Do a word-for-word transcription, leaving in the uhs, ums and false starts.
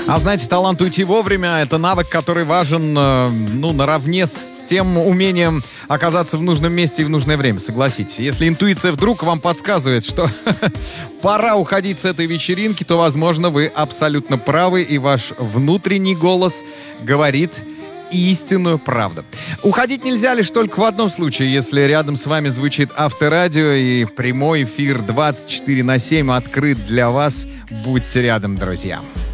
А знаете, талант уйти вовремя — это навык, который важен, ну, наравне с тем умением оказаться в нужном месте и в нужное время, согласитесь. Если интуиция вдруг вам подсказывает, что пора уходить с этой вечеринки, то, возможно, вы абсолютно правы, и ваш внутренний голос говорит истинную правду. Уходить нельзя лишь только в одном случае, если рядом с вами звучит Авторадио и прямой эфир двадцать четыре на семь открыт для вас. Будьте рядом, друзья.